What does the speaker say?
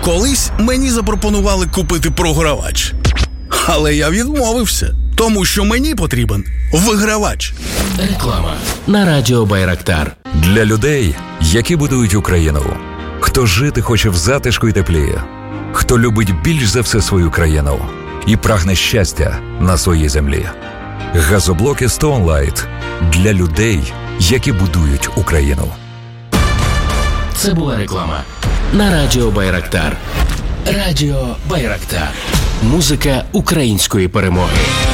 Колись мені запропонували купити програвач. Але я відмовився, тому що мені потрібен вигравач. Реклама на радіо Байрактар. Для людей, які будують Україну. Хто жити хоче в затишку й теплі. Хто любить більш за все свою країну і прагне щастя на своїй землі. Газоблоки Stone Light для людей, які будують Україну. Це була реклама на радіо Байрактар. Радіо Байрактар. Музика української перемоги.